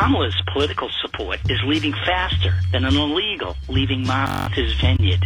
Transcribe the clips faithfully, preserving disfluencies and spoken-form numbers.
Kamala's political support is leaving faster than an illegal leaving Martha's Vineyard.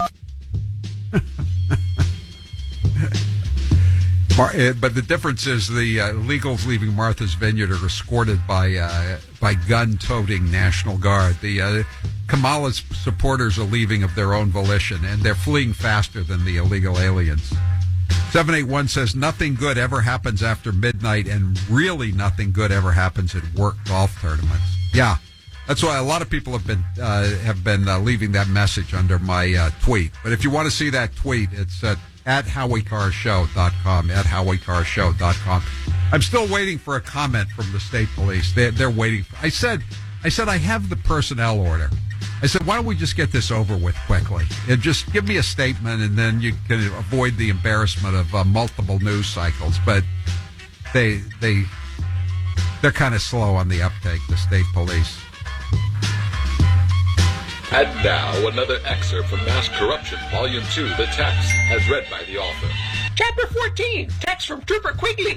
But the difference is the uh, illegals leaving Martha's Vineyard are escorted by uh, by gun-toting National Guard. The uh, Kamala's supporters are leaving of their own volition, and they're fleeing faster than the illegal aliens. seven eight one says, nothing good ever happens after midnight, and really nothing good ever happens at work golf tournaments. Yeah, that's why a lot of people have been uh, have been uh, leaving that message under my uh, tweet. But if you want to see that tweet, it's at at howie carr show dot com, at howie carr show dot com. I'm still waiting for a comment from the state police. They're, they're waiting. I said, I said, I have the personnel order. I said, why don't we just get this over with quickly? And just give me a statement, and then you can avoid the embarrassment of uh, multiple news cycles. But they, they, they're kind of slow on the uptake, the state police. And now, another excerpt from Mass Corruption, Volume two, The Text, as read by the author. Chapter fourteen, text from Trooper Quigley.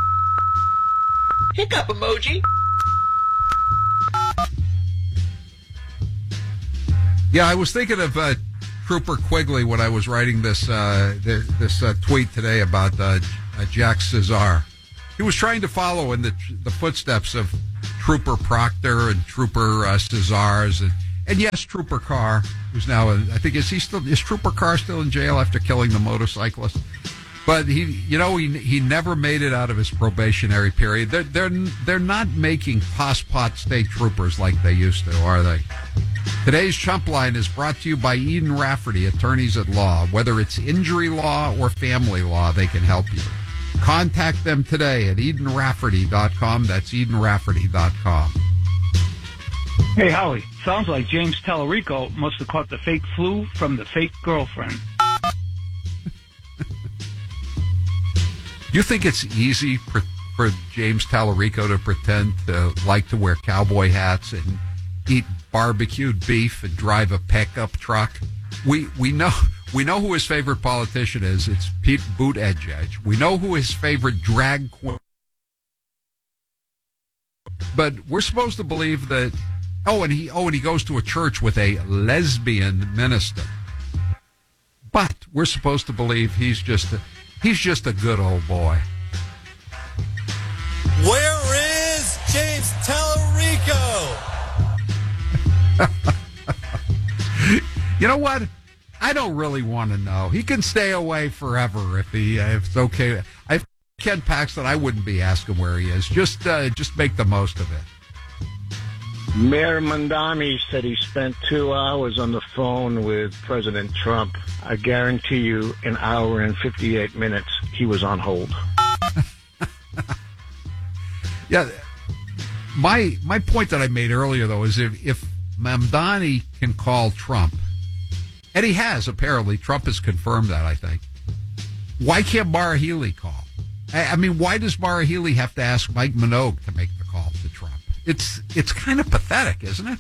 Hiccup emoji. Yeah, I was thinking of uh, Trooper Quigley when I was writing this uh, this uh, tweet today about uh, uh, Jack Cesar. He was trying to follow in the the footsteps of Trooper Proctor and Trooper uh, Cesars and. And yes, Trooper Carr, who's now, in, I think, is he still, is Trooper Carr still in jail after killing the motorcyclist? But he, you know, he he never made it out of his probationary period. They're they're they're not making passport state troopers like they used to, are they? Today's Chump Line is brought to you by Eden Rafferty, attorneys at law. Whether it's injury law or family law, they can help you. Contact them today at eden rafferty dot com. That's eden rafferty dot com. Hey, Howie. Sounds like James Tallarico must have caught the fake flu from the fake girlfriend. You think it's easy for, for James Tallarico to pretend to like to wear cowboy hats and eat barbecued beef and drive a pickup truck? We we know we know who his favorite politician is. It's Pete Buttigieg. We know who his favorite drag queen. But we're supposed to believe that. Oh, and he oh, and he goes to a church with a lesbian minister. But we're supposed to believe he's just a, he's just a good old boy. Where is James Tallarico? You know what? I don't really want to know. He can stay away forever if he uh, if it's okay. I Ken Paxton, I wouldn't be asking where he is. Just uh, just make the most of it. Mayor Mondani said he spent two hours on the phone with President Trump. I guarantee you, an hour and fifty-eight minutes, he was on hold. Yeah, my my point that I made earlier, though, is if, if Mamdani can call Trump, and he has, apparently, Trump has confirmed that, I think, why can't Maura Healey call? I, I mean, why does Maura Healey have to ask Mike Minogue to make the call to Trump? It's it's kind of pathetic, isn't it?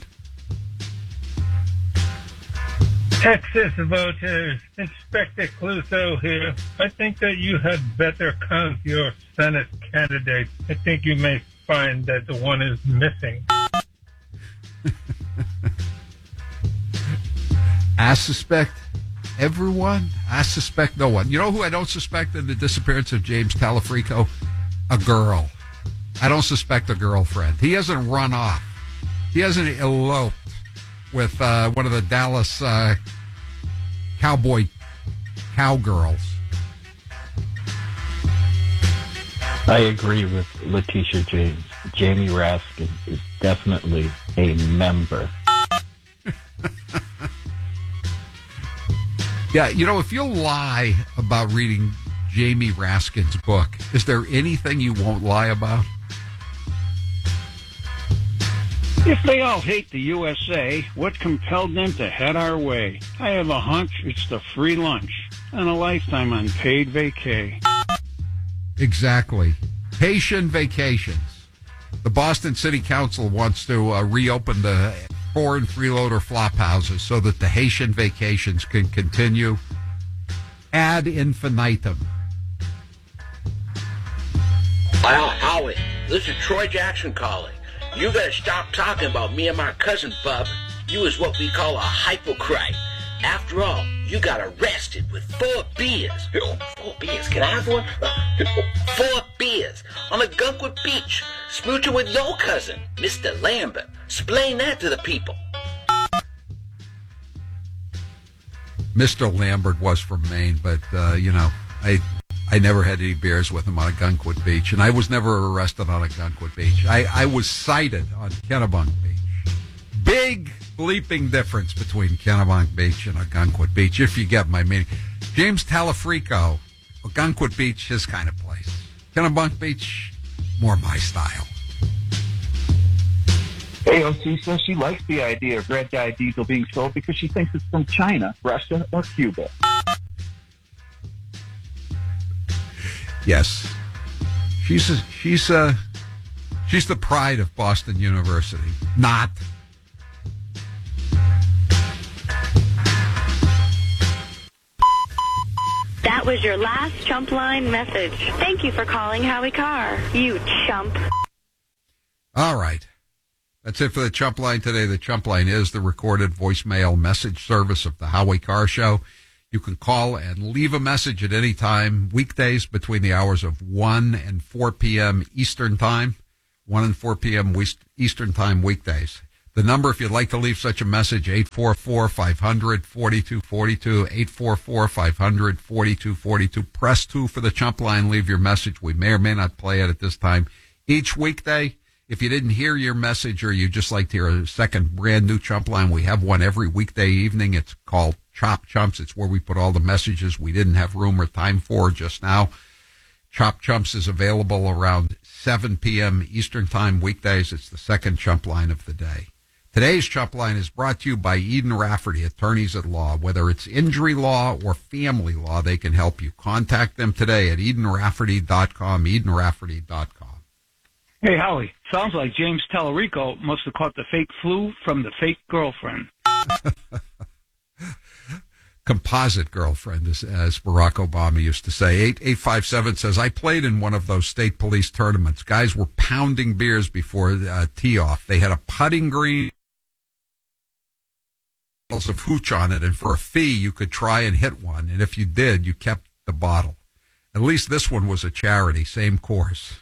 Texas voters, Inspector Clouseau here. I think that you had better count your Senate candidates. I think you may find that the one is missing. I suspect everyone. I suspect no one. You know who I don't suspect in the disappearance of James Tallarico? A girl. I don't suspect a girlfriend. He hasn't run off. He hasn't eloped with uh, one of the Dallas uh, cowboy cowgirls. I agree with Letitia James. Jamie Raskin is definitely a member. Yeah, you know, if you'll lie about reading Jamie Raskin's book, is there anything you won't lie about? If they all hate the U S A, what compelled them to head our way? I have a hunch it's the free lunch and a lifetime on paid vacay. Exactly. Haitian vacations. The Boston City Council wants to uh, reopen the foreign freeloader flop houses so that the Haitian vacations can continue ad infinitum. Wow, Howie, this is Troy Jackson calling. You better stop talking about me and my cousin, bub. You is what we call a hypocrite. After all, you got arrested with four beers. Four beers? Can I have one? Four beers on a Gunkwood beach, smooching with your cousin, Mister Lambert. Explain that to the people. Mister Lambert was from Maine, but, uh, you know, I I never had any beers with him on a Gunkwood beach, and I was never arrested on a Gunkwood beach. I, I was cited on Kennebunk Beach. Big bleeping difference between Kennebunk Beach and a Gunkwood Beach, if you get my meaning. James Talafrico, a Gunkwood Beach, his kind of place. Kennebunk Beach, more my style. A O C says she likes the idea of red dye diesel being sold because she thinks it's from China, Russia, or Cuba. Yes, she's a, she's a, she's the pride of Boston University. Not. That was your last chump line message. Thank you for calling Howie Carr, you chump. All right. That's it for the Chump Line today. The Chump Line is the recorded voicemail message service of the Howie Carr Show. You can call and leave a message at any time, weekdays between the hours of one and four p.m. Eastern Time, one and four p.m. Eastern Time weekdays. The number, if you'd like to leave such a message, eight four four, five hundred, forty-two forty-two, eight four four, five hundred, forty-two forty-two. Press two for the Chump Line. Leave your message. We may or may not play it at this time. Each weekday, if you didn't hear your message or you just like to hear a second brand new Chump Line, we have one every weekday evening. It's called Chop Chumps. It's where we put all the messages we didn't have room or time for just now. Chop Chumps is available around seven p.m. Eastern Time weekdays. It's the second Chump Line of the day. Today's Chump Line is brought to you by Eden Rafferty, attorneys at law. Whether it's injury law or family law, they can help you. Contact them today at eden rafferty dot com, eden rafferty dot com. Hey, Howie, sounds like James Tallarico must have caught the fake flu from the fake girlfriend. Composite girlfriend, as, as Barack Obama used to say. eight eight five seven says, I played in one of those state police tournaments. Guys were pounding beers before uh, tee-off. They had a putting green of hooch on it, and for a fee, you could try and hit one. And if you did, you kept the bottle. At least this one was a charity, same course.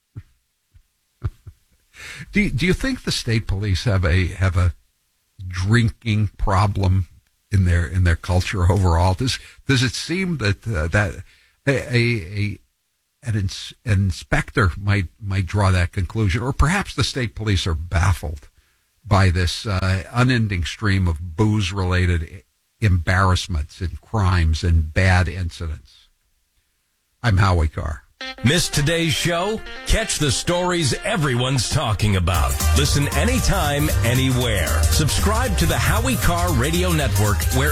Do you, do you think the state police have a have a drinking problem in their in their culture overall? Does does it seem that uh, that a, a an, ins, an inspector might might draw that conclusion, or perhaps the state police are baffled by this uh, unending stream of booze related embarrassments and crimes and bad incidents? I'm Howie Carr. Missed today's show? Catch the stories everyone's talking about. Listen anytime, anywhere. Subscribe to the Howie Carr Radio Network where